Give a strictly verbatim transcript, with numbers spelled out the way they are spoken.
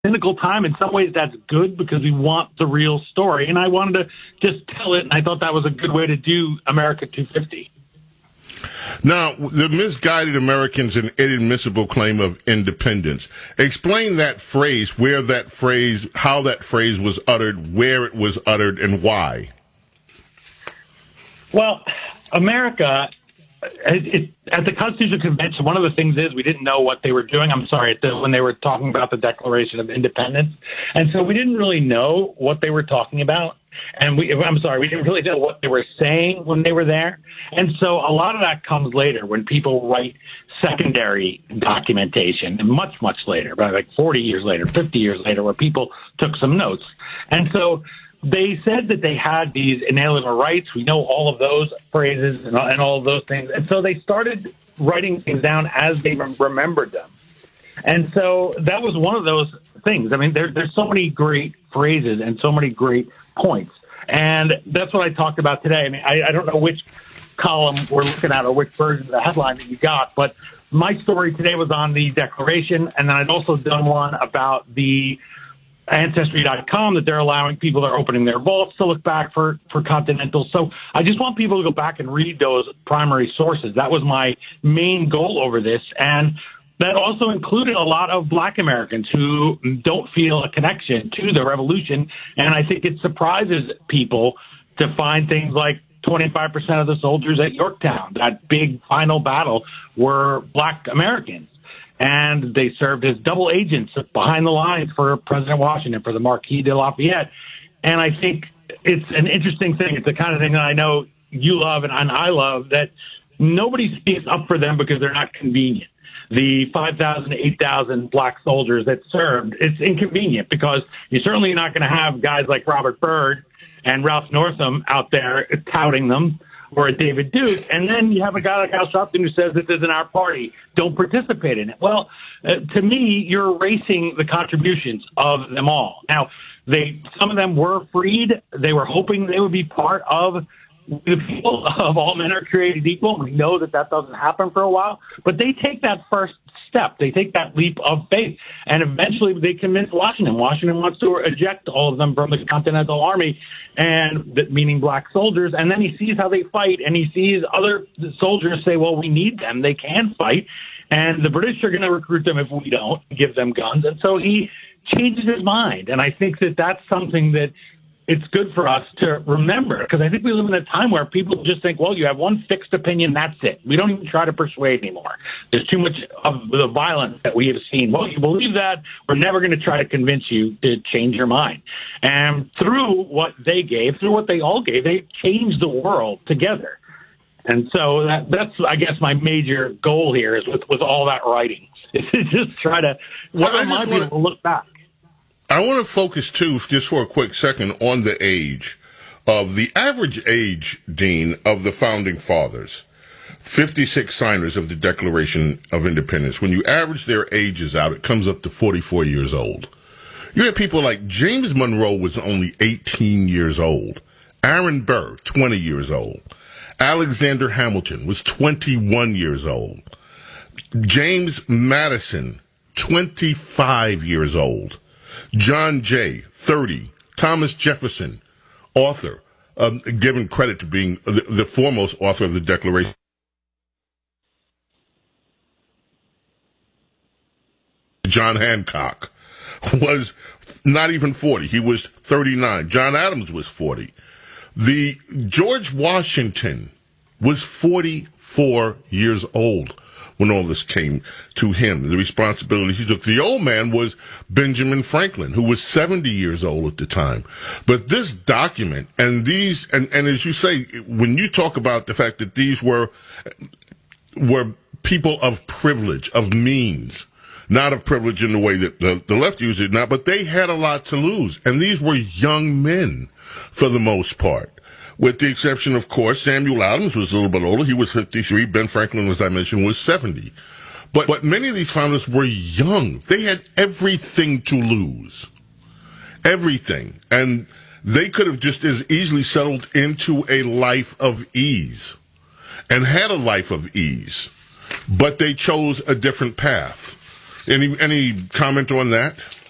cynical time. In some ways, that's good because we want the real story. And I wanted to just tell it, and I thought that was a good way to do America two fifty. Now, the misguided Americans and inadmissible claim of independence. Explain that phrase, where that phrase, how that phrase was uttered, where it was uttered, and why. Well, America, it, it, at the Constitutional Convention, one of the things is we didn't know what they were doing. I'm sorry, the, when they were talking about the Declaration of Independence. And so we didn't really know what they were talking about. And we, I'm sorry, we didn't really know what they were saying when they were there. And so a lot of that comes later when people write secondary documentation, and much, much later, about like forty years later, fifty years later, where people took some notes. And so they said that they had these inalienable rights. We know all of those phrases and, and all of those things. And so they started writing things down as they remembered them. And so that was one of those things. I mean, there, there's so many great phrases and so many great points. And that's what I talked about today. I mean, I, I don't know which column we're looking at or which version of the headline that you got, but my story today was on the Declaration, and then I'd also done one about the Ancestry dot com, that they're allowing people that are opening their vaults to look back for, for Continental. So I just want people to go back and read those primary sources. That was my main goal over this. And that also included a lot of Black Americans who don't feel a connection to the revolution. And I think it surprises people to find things like twenty-five percent of the soldiers at Yorktown, that big final battle, were Black Americans. And they served as double agents behind the lines for President Washington, for the Marquis de Lafayette. And I think it's an interesting thing. It's the kind of thing that I know you love and I love, that nobody speaks up for them because they're not convenient. The five thousand, eight thousand Black soldiers that served, it's inconvenient because you're certainly not going to have guys like Robert Byrd and Ralph Northam out there touting them, or a David Duke, and then you have a guy like Al Sharpton who says this isn't our party, don't participate in it. Well, uh, to me, you're erasing the contributions of them all. Now, they some of them were freed. They were hoping they would be part of the people of all men are created equal. We know that that doesn't happen for a while, but they take that first step. They take that leap of faith, and eventually they convince Washington. Washington wants to eject all of them from the Continental Army, and meaning Black soldiers. And then he sees how they fight, and he sees other soldiers say, well, we need them. They can fight, and the British are going to recruit them if we don't give them guns. And so he changes his mind, and I think that that's something that it's good for us to remember, because I think we live in a time where people just think, well, you have one fixed opinion, that's it. We don't even try to persuade anymore. There's too much of the violence that we have seen. Well, you believe that? We're never going to try to convince you to change your mind. And through what they gave, through what they all gave, they changed the world together. And so that, that's, I guess, my major goal here is with, with all that writing, is to just try to well, remind people to look back. I want to focus, too, just for a quick second, on the age of the average age, Dean, of the Founding Fathers, fifty-six signers of the Declaration of Independence. When you average their ages out, it comes up to forty-four years old. You have people like James Monroe was only eighteen years old. Aaron Burr, twenty years old. Alexander Hamilton was twenty-one years old. James Madison, twenty-five years old. John Jay, thirty. Thomas Jefferson, author, um, given credit to being the, the foremost author of the Declaration. John Hancock was not even forty. He was thirty-nine. John Adams was forty. The George Washington was forty-four years old when all this came to him, the responsibilities he took. The old man was Benjamin Franklin, who was seventy years old at the time. But this document and these, and, and as you say, when you talk about the fact that these were, were people of privilege, of means, not of privilege in the way that the, the left uses it now, but they had a lot to lose. And these were young men for the most part. With the exception, of course, Samuel Adams was a little bit older. He was fifty-three. Ben Franklin, as I mentioned, was seventy. But, but many of these founders were young. They had everything to lose. Everything. And they could have just as easily settled into a life of ease and had a life of ease. But they chose a different path. Any, any comment on that?